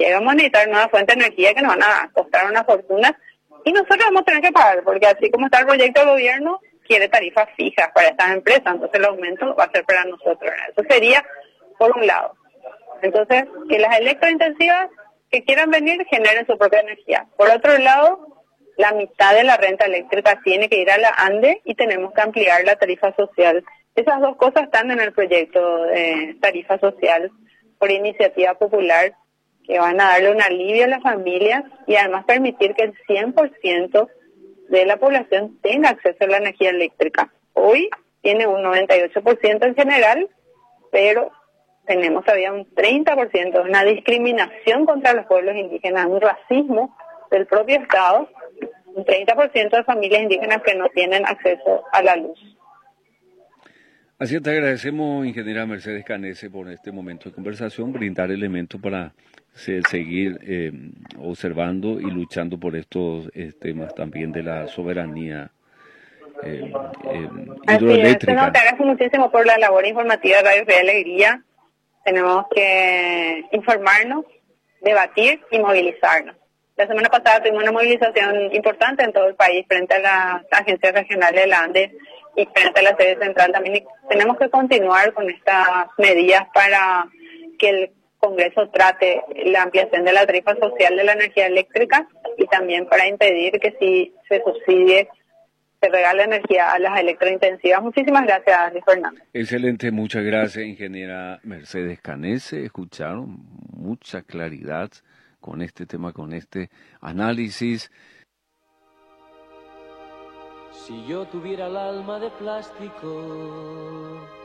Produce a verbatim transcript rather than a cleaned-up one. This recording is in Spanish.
energía y vamos a necesitar nuevas fuentes de energía que nos van a costar una fortuna y nosotros vamos a tener que pagar, porque así como está el proyecto del gobierno, quiere tarifas fijas para estas empresas, entonces el aumento va a ser para nosotros, ¿verdad? Eso sería por un lado. Entonces, que las electrointensivas que quieran venir generen su propia energía. Por otro lado, la mitad de la renta eléctrica tiene que ir a la ANDE y tenemos que ampliar la tarifa social. Esas dos cosas están en el proyecto de tarifa social por iniciativa popular, que van a darle un alivio a las familias y además permitir que el cien por ciento de la población tenga acceso a la energía eléctrica. Hoy tiene un noventa y ocho por ciento en general, pero tenemos todavía un treinta por ciento, una discriminación contra los pueblos indígenas, un racismo del propio Estado, un treinta por ciento de familias indígenas que no tienen acceso a la luz. Así te agradecemos, ingeniera Mercedes Canese, por este momento de conversación, brindar elementos para se, seguir eh, observando y luchando por estos eh, temas también de la soberanía eh, eh, hidroeléctrica. Así es, te agradezco muchísimo por la labor informativa de Radio Fe de Alegría. Tenemos que informarnos, debatir y movilizarnos. La semana pasada tuvimos una movilización importante en todo el país frente a las agencias regionales de la ANDE y frente a la sede central también. Tenemos que continuar con estas medidas para que el Congreso trate la ampliación de la tarifa social de la energía eléctrica y también para impedir que si se subsidie, se regale energía a las electrointensivas. Muchísimas gracias, Luis Fernando. Excelente, muchas gracias, ingeniera Mercedes Canese. Escucharon mucha claridad con este tema, con este análisis. Si yo tuviera el alma de plástico